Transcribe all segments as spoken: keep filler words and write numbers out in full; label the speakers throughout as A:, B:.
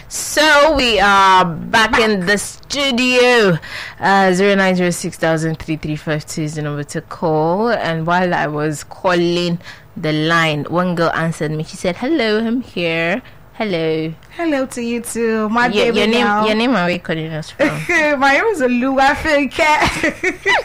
A: So we are back, back. in the studio. Uh, zero nine zero six thousand three three five two is the number to call. And while I was calling the line, one girl answered me. She said, "Hello, I'm here." Hello.
B: Hello to you too, my
A: your,
B: baby
A: your name,
B: girl.
A: Your name, where are you calling us from?
B: My name is Oluwafunke.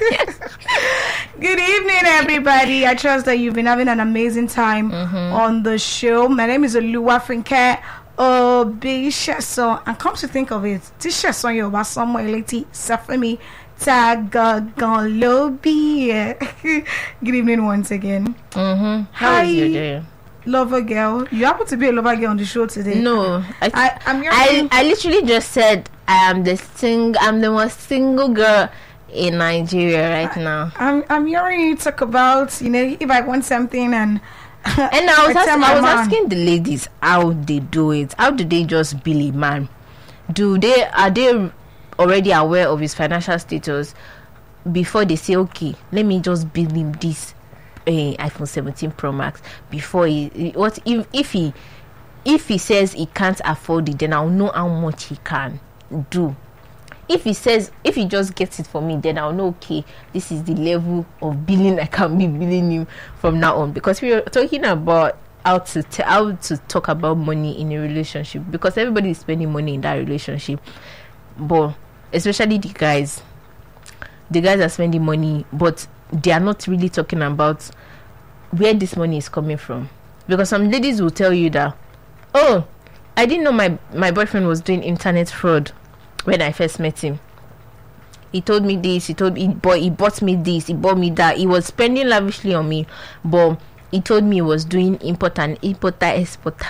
B: Good evening, everybody. I trust that you've been having an amazing time mm-hmm. on the show. My name is Oluwafunke. Oh, big so and come to think of it, this is on your somewhere lady Safemi Tagagon Lobby. Good evening once again.
A: Mm-hmm. How
B: Hi,
A: is your day?
B: Lover girl. You happen to be a lover girl on the show today?
A: No, I
B: I, I'm your
A: I, I literally just said I am the sing I'm the most single girl in Nigeria right
B: I,
A: now.
B: I'm I'm hearing you talk about, you know, if I want something and
A: and I was,
B: I,
A: ask, I was
B: man.
A: asking the ladies how they do it. How do they just bill a man? Do they are they already aware of his financial status before they say, okay, let me just bill him this uh, iPhone seventeen Pro Max before he what if if he if he says he can't afford it, then I'll know how much he can do. If he says, if he just gets it for me, then I'll know, okay, this is the level of billing I can be billing him from now on. Because we are talking about how to t- how to talk about money in a relationship, because everybody is spending money in that relationship, but especially the guys, the guys are spending money, but they are not really talking about where this money is coming from. Because some ladies will tell you that, oh, I didn't know my my boyfriend was doing internet fraud. When I first met him, he told me this, he told me, boy, he bought me this, he bought me that. He was spending lavishly on me, but he told me he was doing import and importer exporter.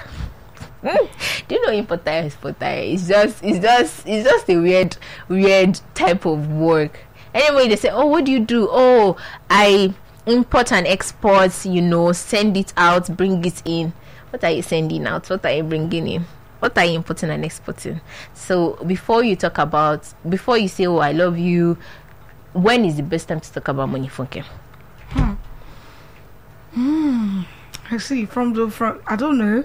A: Do you know importer exporter? It's just, it's just, it's just a weird, weird type of work. Anyway, they say, oh, what do you do? Oh, I import and export. You know, send it out, bring it in. What are you sending out? What are you bringing in? What are you importing and exporting? So before you talk about, before you say, oh, I love you, when is the best time to talk about money, Funke?
B: Hmm. Hmm. I see. From the from, I don't know.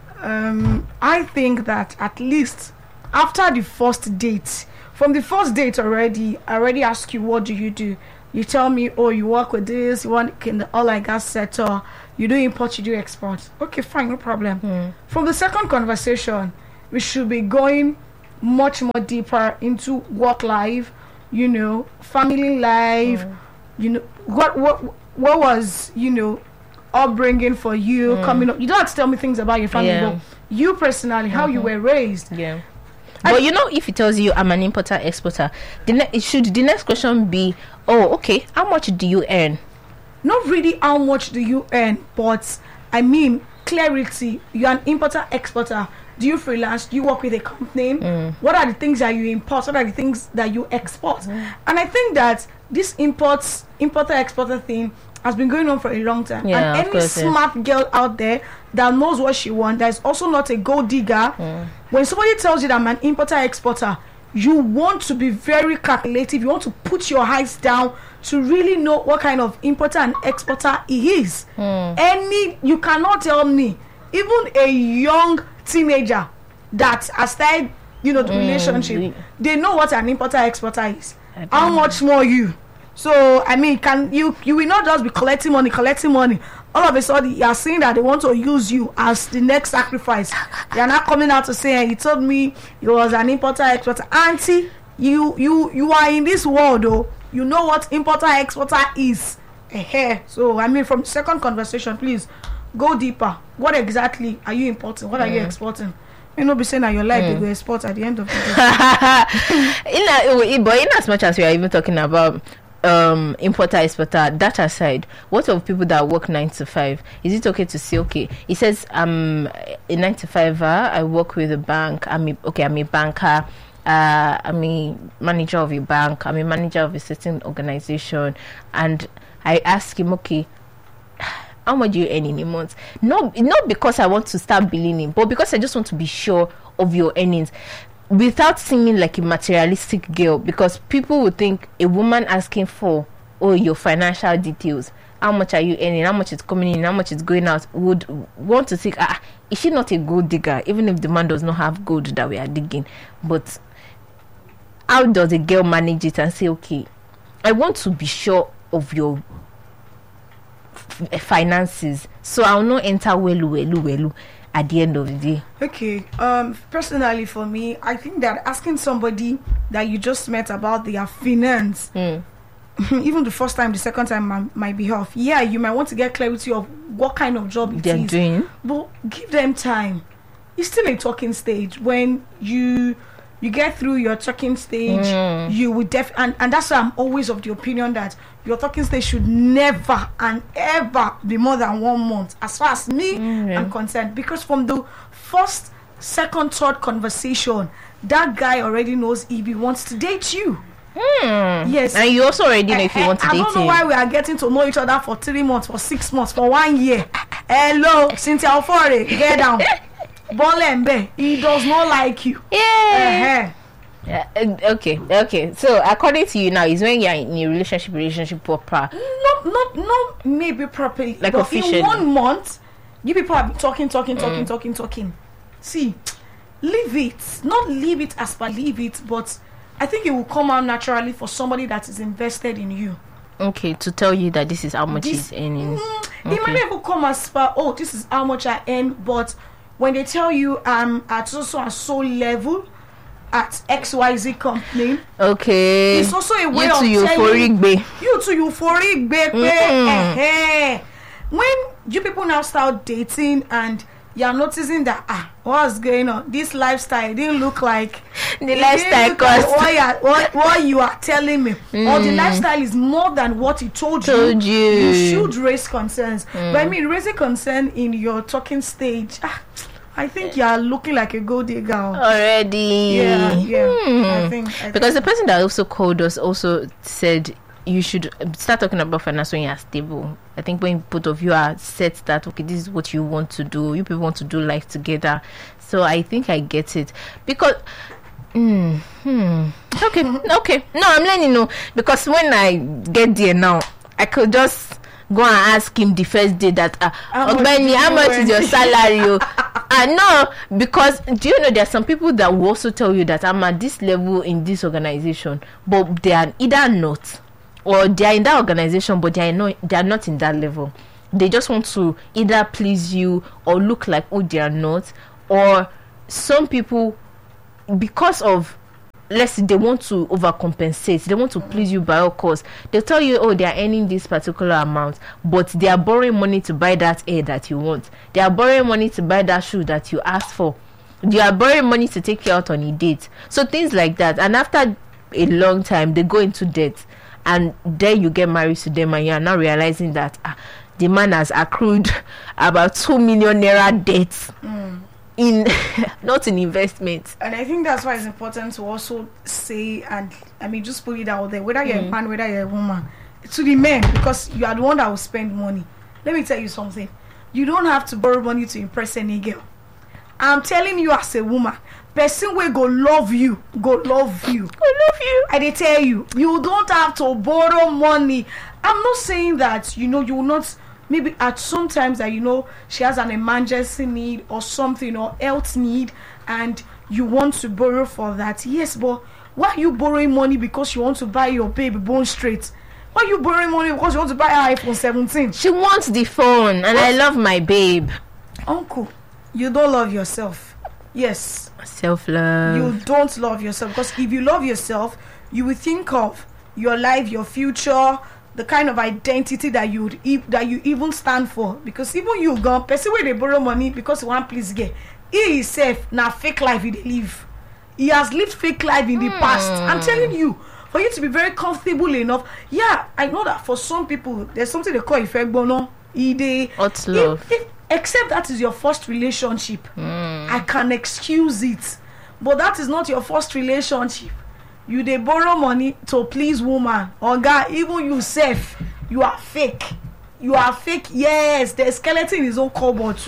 B: Um, I think that at least after the first date, from the first date already, I already ask you, what do you do? You tell me, oh, you work with this, you want in the oil and gas sector, you do import, you do export. Okay, fine, no problem. Mm. From the second conversation, we should be going much more deeper into work life, you know, family life, mm. you know, what what what was, you know, upbringing for you mm. coming up. You don't have to tell me things about your family, yeah. but you personally, how mm-hmm. you were raised.
A: Yeah. But I, you know, if he tells you I'm an importer exporter, the ne- it should the next question be, oh, okay, how much do you earn?
B: Not really how much do you earn, but I mean clarity. You're an importer exporter. Do you freelance? Do you work with a company? Mm. What are the things that you import? What are the things that you export? Mm. And I think that this imports importer exporter thing has been going on for a long time.
A: Yeah,
B: and any
A: course,
B: smart yeah. girl out there that knows what she wants, that is also not a gold digger, mm. when somebody tells you that I'm an importer exporter, you want to be very calculative. You want to put your eyes down to really know what kind of importer and exporter he is. Mm. Any you cannot tell me, even a young teenager that has started, you know, the mm. relationship, they know what an importer exporter is. How much more you? So I mean, can you you will not just be collecting money, collecting money. All of a sudden, you are seeing that they want to use you as the next sacrifice. They are not coming out to say, hey, you told me you was an importer exporter. Auntie, you you you are in this world, though. You know what importer exporter is. Uh-huh. So I mean, from the second conversation, please go deeper. What exactly are you importing? What mm. are you exporting? You know, be saying that your life mm. they will export at the end of the day.
A: in a, but in as much as we are even talking about um importer exporter, that aside, what of people that work nine to five? Is it okay to say, okay, he says I'm a nine to five, I work with a bank, I'm a, okay I'm a banker, uh I'm a manager of a bank, I'm a manager of a certain organization, and I ask him, okay, how much do you earn in a month? Not not because I want to start billing him, but because I just want to be sure of your earnings, without seeming like a materialistic girl, because people would think a woman asking for, oh, your financial details, how much are you earning, how much is coming in, how much is going out, would want to think, ah, is she not a gold digger? Even if the man does not have gold that we are digging, but how does a girl manage it and say, okay, I want to be sure of your f- finances, so I'll not enter welu welu welu at the end of the day?
B: Okay, um personally for me, I think that asking somebody that you just met about their finance,
A: Mm.
B: even the first time, the second time might, might be off. Yeah, you might want to get clarity of what kind of job it
A: They're
B: is,
A: doing.
B: but give them time. It's still a talking stage. When you you get through your talking stage,
A: Mm.
B: you will def and, and that's why I'm always of the opinion that your talking stage should never and ever be more than one month, as far as me
A: Mm.
B: I'm concerned. Because from the first, second, third conversation, that guy already knows if he wants to date you.
A: Hmm.
B: Yes.
A: And you also already know if you
B: Eh,
A: want to
B: eh,
A: date
B: I don't know
A: him.
B: why we are getting to know each other for three months, for six months, for one year. Hello, Cynthia Ofore, get down. Bolembe, he does not like you.
A: Yeah.
B: Uh-huh.
A: Yeah, uh, okay, okay. So according to you now, is when you're in a relationship, relationship proper.
B: Not, not, not maybe properly.
A: Like
B: but
A: officially.
B: in one month, you people have been talking, talking, talking, mm. talking, talking. See, leave it. Not leave it as per leave it, but I think it will come out naturally for somebody that is invested in you.
A: Okay, to tell you that this is how much
B: This-
A: he's earning.
B: Mm,
A: Okay.
B: It might not even come as far, oh, this is how much I earn, but when they tell you I'm at so so and so level at X Y Z company,
A: Okay.
B: it's also a way
A: you
B: of
A: to
B: telling
A: euphoric babe.
B: you to euphoric baby.
A: Mm-mm.
B: Eh-heh. When you people now start dating and you're noticing that, ah, what's going on? This lifestyle didn't look like
A: The
B: it
A: lifestyle
B: didn't look like
A: cost.
B: what, you are, what, what you are telling me, or the
A: Mm.
B: lifestyle is more than what he told,
A: Told
B: you.
A: you.
B: You should raise concerns. But I mean, raising concern in your talking stage, ah, I think you are looking like a gold digger.
A: Already.
B: Yeah, yeah.
A: Hmm.
B: I think I
A: Because the
B: think.
A: person that also called us also said you should start talking about finance when you are stable. I think when both of you are set that, okay, this is what you want to do, you people want to do life together. So I think I get it. Because mm, hmm. okay, okay. No, I'm letting you know, because when I get there now, I could just go and ask him the first day that uh,
B: How much
A: Ogbeni,
B: do
A: how
B: you
A: much is
B: earn?
A: your salary? Oh? I know, because do you know there are some people that will also tell you that I'm at this level in this organization, but they are either not, or they are in that organization but they are not they are not in that level. They just want to either please you or look like who they are not. Or some people, because of, let's say, they want to overcompensate, they want to please you by all costs, they'll tell you, oh, they are earning this particular amount, but they are borrowing money to buy that hair that you want, they are borrowing money to buy that shoe that you asked for, you are borrowing money to take you out on a date. So things like that. And after a long time they go into debt, and then you get married to them and you are now realizing that ah, the man has accrued about two million naira debts
B: Mm.
A: in not in investments.
B: And I think that's why it's important to also say, and I mean, just put it out there, whether you're
A: Mm.
B: a man, whether you're a woman, to the men, because you are the one that will spend money. Let me tell you something. You don't have to borrow money to impress any girl. I'm telling you as a woman, person will go love you, go love you.
A: I love you.
B: I dey tell you, you don't have to borrow money. I'm not saying that, you know, you will not, maybe at some times that, you know, she has an emergency need or something, or health need, and you want to borrow for that. Yes, but why are you borrowing money because you want to buy your baby bone straight? Why are you borrowing money because you want to buy her iPhone seventeen?
A: She wants the phone, and I love my babe.
B: Uncle, you don't love yourself. Yes.
A: Self-love.
B: You don't love yourself, because if you love yourself, you will think of your life, your future, the kind of identity that you would e- that you even stand for. Because even you go person where they borrow money because you want please get, he himself now fake life he dey live. He has lived fake life in the
A: Hmm.
B: past. I'm telling you, for you to be very comfortable enough. Yeah, I know that for some people there's something they call ifegbono. E dey
A: Hot love.
B: if, if, except that is your first relationship.
A: Mm.
B: I can excuse it, but that is not your first relationship. You dey borrow money to please woman or guy, even you sef, you are fake. You are fake. Yes, the skeleton in his own cupboard too.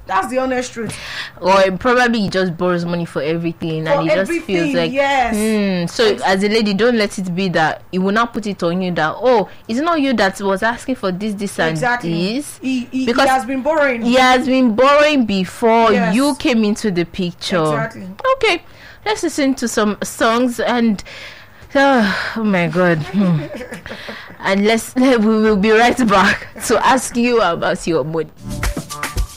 B: That's the honest truth.
A: Or probably he just borrows money for everything,
B: For
A: and he just
B: everything,
A: feels like,
B: yes.
A: hmm. So
B: Ex-
A: as a lady, don't let it be that he will not put it on you that, oh, it's not you that was asking for this, this, and
B: Exactly.
A: this.
B: He, he,
A: Because
B: he has been borrowing.
A: He has been borrowing before
B: Yes.
A: you came into the picture.
B: Exactly.
A: Okay, let's listen to some songs and. Oh, oh my God. Hmm. And let's we will be right back to ask you about your money.